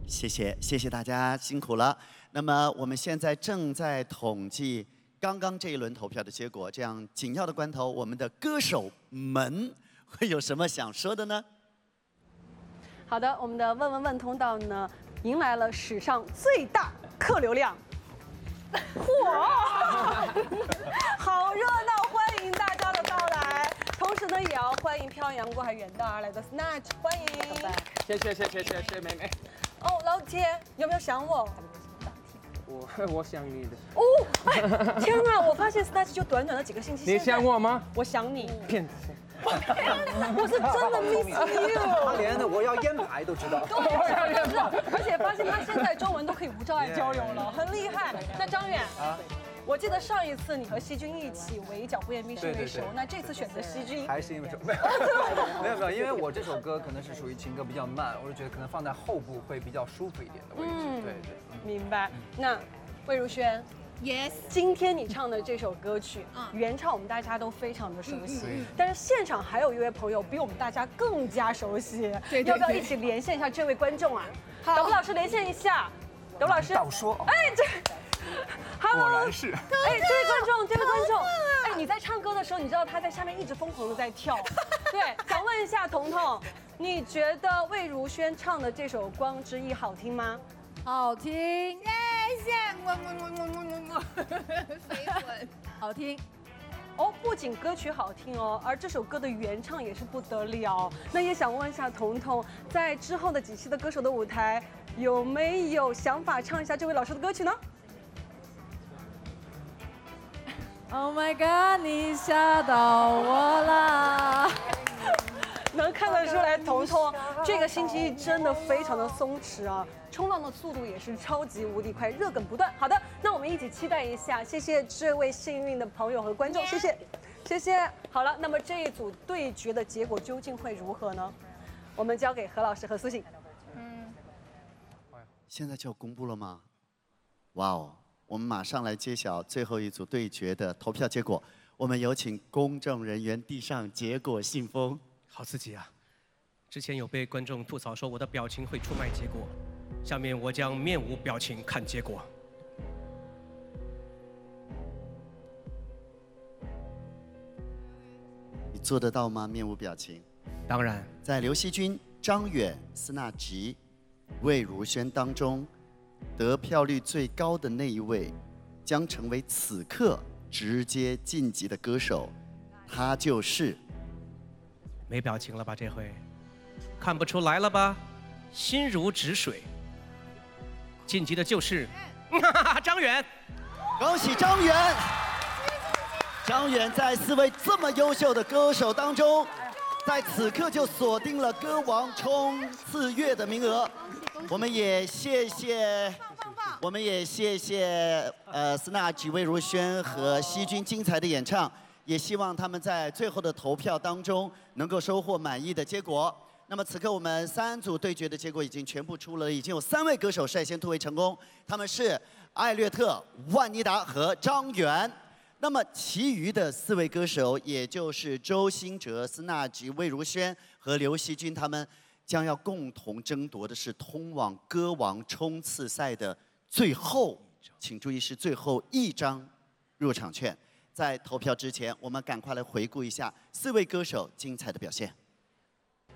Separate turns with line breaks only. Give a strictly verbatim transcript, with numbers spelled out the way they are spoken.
谢谢，谢谢大家辛苦了。那么我们现在正在统计刚刚这一轮投票的结果，这样紧要的关头，我们的歌手们会有什么想说的呢？
好的，我们的问问问通道呢，迎来了史上最大客流量。嚯，好热闹，欢迎大家的到来。同时呢，也要欢迎漂洋过海远道而来的 Snatch， 欢迎。
谢谢谢谢谢谢妹妹。
哦，老铁，有没有想我？
我我想你的。
哦，哎，天啊！我发现 Snatch 就短短的几个星期。
你想我吗？
我想你。
骗子。
我是真的 miss you。
他连我要烟牌都知道。
对，知道，而且发现他现在中文都可以无障碍交流了，很厉害。那张远啊，我记得上一次你和希君一起围剿不言必是为熟，那这次选择希君，
还是因为没有没有没有，因为我这首歌可能是属于情歌比较慢，我就觉得可能放在后部会比较舒服一点的位置。
嗯，
对对。
明白。那魏如萱。Yes， 今天你唱的这首歌曲，原唱我们大家都非常的熟悉，但是现场还有一位朋友比我们大家更加熟悉，要不要一起连线一下这位观众啊？导播老师连线一下，导播老师。
倒说。
哎，这 ，Hello，
果然是。
哎，这位观众，这位观众，哎，你在唱歌的时候，你知道他在下面一直疯狂的在跳，对，想问一下彤彤，你觉得魏如萱唱的这首《光之翼》好听吗？
好听，谢谢，我我我我我我，飞吻，好听。
哦，不仅歌曲好听哦，而这首歌的原唱也是不得了。那也想问一下彤彤，在之后的几期的歌手的舞台，有没有想法唱一下这位老师的歌曲呢
？Oh my god， 你吓到我啦！
能看得出来，彤彤这个星期一真的非常的松弛啊，冲浪的速度也是超级无敌快，热梗不断。好的，那我们一起期待一下，谢谢这位幸运的朋友和观众，谢谢，谢谢。好了，那么这一组对决的结果究竟会如何呢？我们交给何老师和苏醒。
嗯，
现在就要公布了吗？哇哦，我们马上来揭晓最后一组对决的投票结果。我们有请公证人员递上结果信封。
好刺激啊！之前有被观众吐槽说我的表情会出卖结果，下面我将面无表情看结果。
你做得到吗？面无表情？
当然，
在刘惜君、张远、斯纳吉、魏如萱当中，得票率最高的那一位，将成为此刻直接晋级的歌手，他就是。
没表情了吧？这回看不出来了吧？心如止水。晋级的就是张远，
恭喜张远！张远在四位这么优秀的歌手当中，在此刻就锁定了歌王冲刺月的名额。我们也谢谢，我们也谢谢呃斯纳吉、魏如萱和希君精彩的演唱。也希望他们在最后的投票当中能够收获满意的结果。那么此刻我们三组对决的结果已经全部出了，已经有三位歌手率先突围成功，他们是艾略特、万妮达和张远。那么其余的四位歌手，也就是周兴哲、斯纳吉、魏如萱和刘惜君，他们将要共同争夺的是通往歌王冲刺赛的最后，请注意是最后一张入场券。在投票之前，我们赶快来回顾一下四位歌手精彩的表现。